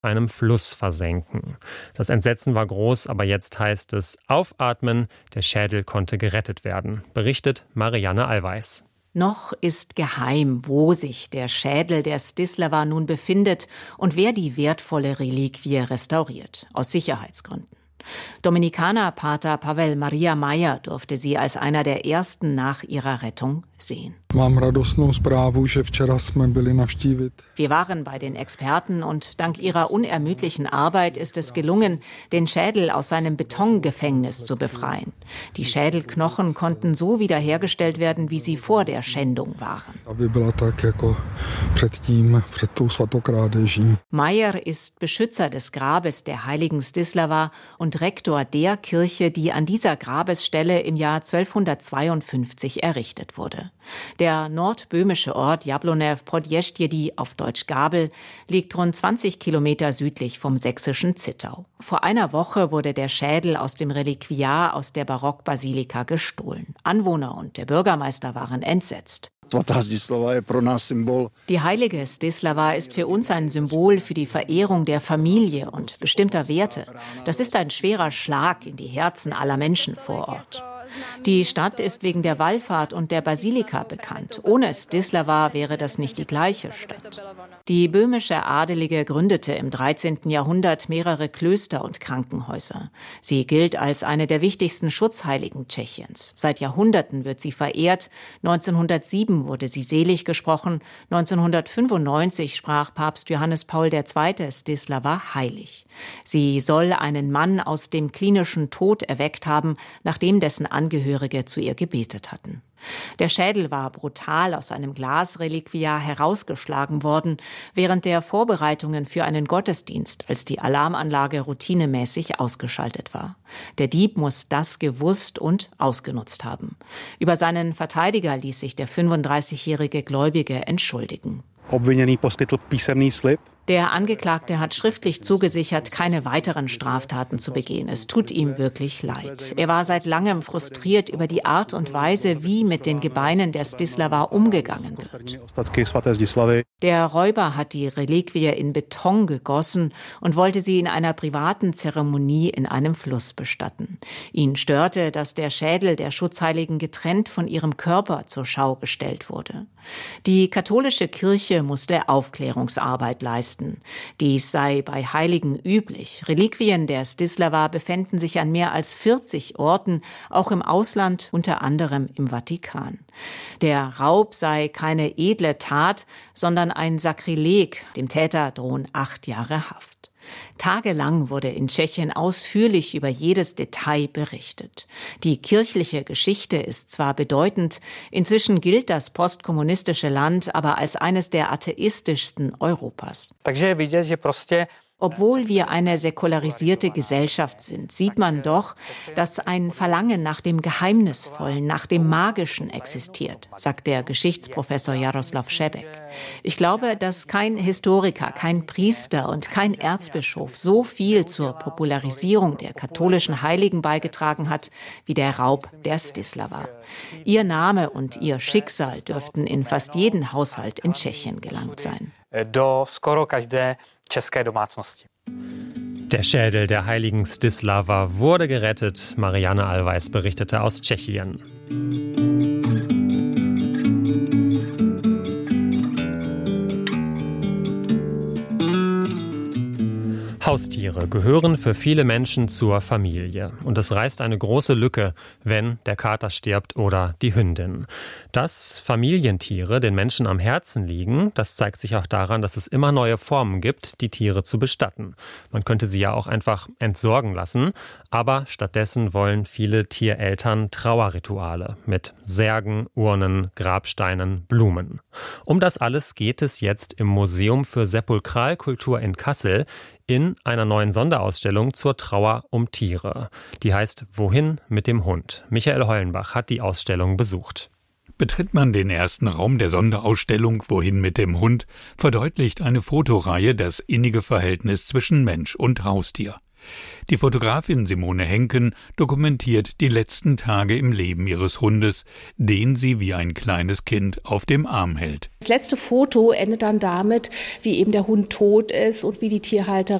einem Fluss versenken. Das Entsetzen war groß, aber jetzt heißt es aufatmen, der Schädel konnte gerettet werden, berichtet Marianne Allweis. Noch ist geheim, wo sich der Schädel der Zdislava nun befindet und wer die wertvolle Reliquie restauriert, aus Sicherheitsgründen. Dominikanerpater Pavel Maria Meyer durfte sie als einer der ersten nach ihrer Rettung sehen. Wir waren bei den Experten und dank ihrer unermüdlichen Arbeit ist es gelungen, den Schädel aus seinem Betongefängnis zu befreien. Die Schädelknochen konnten so wiederhergestellt werden, wie sie vor der Schändung waren. Meyer ist Beschützer des Grabes der heiligen Zdislava und Rektor der Kirche, die an dieser Grabesstelle im Jahr 1252 errichtet wurde. Der nordböhmische Ort Jablonew Podjeździedy, auf Deutsch Gabel, liegt rund 20 Kilometer südlich vom sächsischen Zittau. Vor einer Woche wurde der Schädel aus dem Reliquiar aus der Barockbasilika gestohlen. Anwohner und der Bürgermeister waren entsetzt. Die heilige Zdislava ist für uns ein Symbol für die Verehrung der Familie und bestimmter Werte. Das ist ein schwerer Schlag in die Herzen aller Menschen vor Ort. Die Stadt ist wegen der Wallfahrt und der Basilika bekannt. Ohne Zdislava wäre das nicht die gleiche Stadt. Die böhmische Adelige gründete im 13. Jahrhundert mehrere Klöster und Krankenhäuser. Sie gilt als eine der wichtigsten Schutzheiligen Tschechiens. Seit Jahrhunderten wird sie verehrt. 1907 wurde sie selig gesprochen. 1995 sprach Papst Johannes Paul II. Zdislava heilig. Sie soll einen Mann aus dem klinischen Tod erweckt haben, nachdem dessen Angehörige zu ihr gebetet hatten. Der Schädel war brutal aus einem Glasreliquiar herausgeschlagen worden, während der Vorbereitungen für einen Gottesdienst, als die Alarmanlage routinemäßig ausgeschaltet war. Der Dieb muss das gewusst und ausgenutzt haben. Über seinen Verteidiger ließ sich der 35-jährige Gläubige entschuldigen. Obviněný poskytl písemný slib. Der Angeklagte hat schriftlich zugesichert, keine weiteren Straftaten zu begehen. Es tut ihm wirklich leid. Er war seit langem frustriert über die Art und Weise, wie mit den Gebeinen der Zdislava umgegangen wird. Der Räuber hat die Reliquie in Beton gegossen und wollte sie in einer privaten Zeremonie in einem Fluss bestatten. Ihn störte, dass der Schädel der Schutzheiligen getrennt von ihrem Körper zur Schau gestellt wurde. Die katholische Kirche musste Aufklärungsarbeit leisten. Dies sei bei Heiligen üblich. Reliquien der Zdislava befänden sich an mehr als 40 Orten, auch im Ausland, unter anderem im Vatikan. Der Raub sei keine edle Tat, sondern ein Sakrileg. Dem Täter drohen 8 Jahre Haft. Tagelang wurde in Tschechien ausführlich über jedes Detail berichtet. Die kirchliche Geschichte ist zwar bedeutend, inzwischen gilt das postkommunistische Land aber als eines der atheistischsten Europas. Obwohl wir eine säkularisierte Gesellschaft sind, sieht man doch, dass ein Verlangen nach dem Geheimnisvollen, nach dem Magischen existiert, sagt der Geschichtsprofessor Jaroslav Šebek. Ich glaube, dass kein Historiker, kein Priester und kein Erzbischof so viel zur Popularisierung der katholischen Heiligen beigetragen hat, wie der Raub der Zdislava. Ihr Name und ihr Schicksal dürften in fast jeden Haushalt in Tschechien gelangt sein. Der Schädel der heiligen Zdislava wurde gerettet. Marianne Allweis berichtete aus Tschechien. Haustiere gehören für viele Menschen zur Familie. Und es reißt eine große Lücke, wenn der Kater stirbt oder die Hündin. Dass Familientiere den Menschen am Herzen liegen, das zeigt sich auch daran, dass es immer neue Formen gibt, die Tiere zu bestatten. Man könnte sie ja auch einfach entsorgen lassen, aber stattdessen wollen viele Tiereltern Trauerrituale mit Särgen, Urnen, Grabsteinen, Blumen. Um das alles geht es jetzt im Museum für Sepulkralkultur in Kassel in einer neuen Sonderausstellung zur Trauer um Tiere. Die heißt »Wohin mit dem Hund?« Michael Hollenbach hat die Ausstellung besucht. Betritt man den ersten Raum der Sonderausstellung »Wohin mit dem Hund?«, verdeutlicht eine Fotoreihe das innige Verhältnis zwischen Mensch und Haustier. Die Fotografin Simone Henken dokumentiert die letzten Tage im Leben ihres Hundes, den sie wie ein kleines Kind auf dem Arm hält. Das letzte Foto endet dann damit, wie eben der Hund tot ist und wie die Tierhalterin